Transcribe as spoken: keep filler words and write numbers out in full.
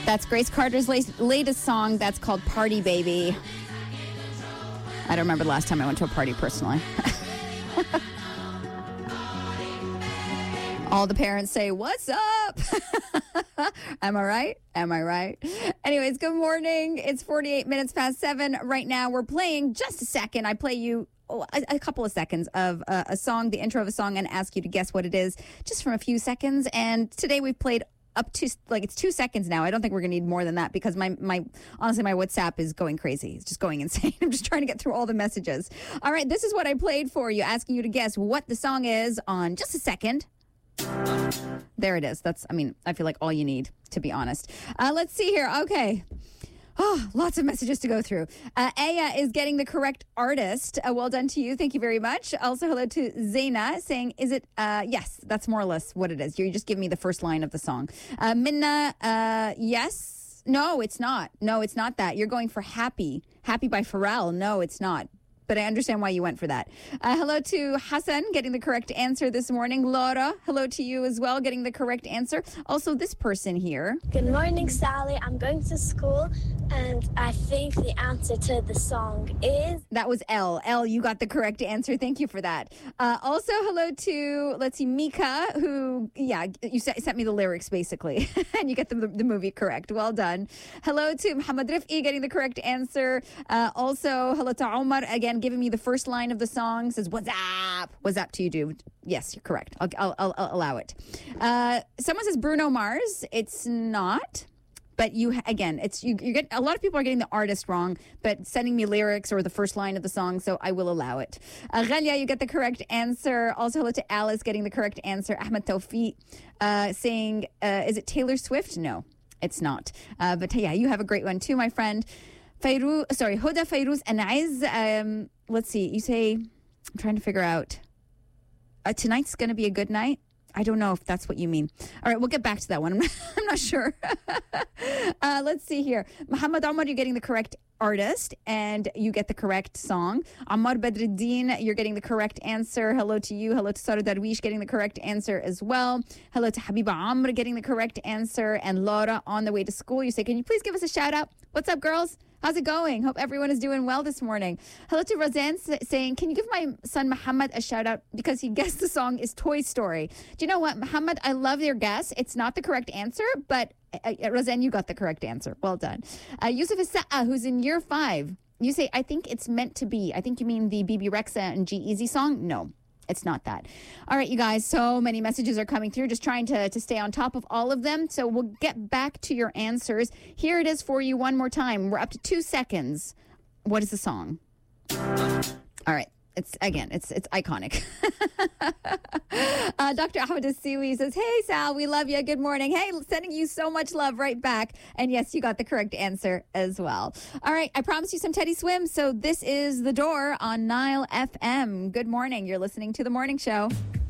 That's Grace Carter's latest song. That's called Party Baby. I don't remember the last time I went to a party personally. All the parents say, "What's up?" Am I right? Am I right? Anyways, good morning. It's forty-eight minutes past seven. Right now, we're playing just a second. I play you oh, a, a couple of seconds of uh, a song, the intro of a song, and ask you to guess what it is just from a few seconds. And today we've played up to, like, it's two seconds now. I don't think we're going to need more than that because my, my, honestly, my WhatsApp is going crazy. It's just going insane. I'm just trying to get through all the messages. All right, this is what I played for you, asking you to guess what the song is on just a second. There it is. That's, I mean, I feel like all you need, to be honest. Uh, let's see here. Okay. Oh, lots of messages to go through. Uh, Aya is getting the correct artist. Uh, well done to you. Thank you very much. Also, hello to Zaina saying, is it, uh, yes, that's more or less what it is. You just give me the first line of the song. Uh, Minna, uh, yes. No, it's not. No, it's not that. You're going for Happy. Happy by Pharrell. No, it's not. But I understand why you went for that. Uh, hello to Hassan, getting the correct answer this morning. Laura, hello to you as well, getting the correct answer. Also, this person here. Good morning, Sally. I'm going to school, and I think the answer to the song is... That was L. L, you got the correct answer. Thank you for that. Uh, also, hello to, let's see, Mika, who, yeah, you sent me the lyrics, basically. And you get the, the movie correct. Well done. Hello to Muhammad Rif'i, getting the correct answer. Uh, also, hello to Omar, again, giving me the first line of the song. Says, what's up? What's up to you, dude? Yes, you're correct. I'll, I'll, I'll, I'll allow it. Uh, someone says Bruno Mars. It's not. But you, again, it's you, you get a lot of people are getting the artist wrong, but sending me lyrics or the first line of the song, so I will allow it. Uh, Ghalia, you get the correct answer. Also, hello to Alice, getting the correct answer. Ahmed Tawfiq uh, saying, uh, is it Taylor Swift? No, it's not. Uh, but yeah, you have a great one too, my friend. Fairuz, sorry, Huda Fairuz and Aiz. Um, let's see. You say, I'm trying to figure out. Uh, tonight's going to be a good night. I don't know if that's what you mean. All right, we'll get back to that one. I'm not, I'm not sure. uh, let's see here. Muhammad Omar, you're getting the correct artist, and you get the correct song. Ammar Badruddin, you're getting the correct answer. Hello to you. Hello to Sarah Darwish, getting the correct answer as well. Hello to Habiba Amr, getting the correct answer. And Laura, on the way to school, you say, can you please give us a shout out? What's up, girls? How's it going? Hope everyone is doing well this morning. Hello to Roseanne saying, can you give my son Muhammad a shout out because he guessed the song is Toy Story. Do you know what, Muhammad? I love your guess. It's not the correct answer, but uh, Roseanne, you got the correct answer. Well done. Uh, Yusuf Isa'a, who's in year five, you say, I think it's meant to be. I think you mean the B B Rexa and G-Eazy song? No. It's not that. All right, you guys, so many messages are coming through, just trying to, to stay on top of all of them. So we'll get back to your answers. Here it is for you one more time. We're up to two seconds. What is the song? All right. It's, again, it's it's iconic. uh, Doctor Ahmed Asiwi says, hey, Sal, we love you. Good morning. Hey, sending you so much love right back. And yes, you got the correct answer as well. All right, I promised you some Teddy Swim. So this is The Door on Nile F M. Good morning. You're listening to The Morning Show.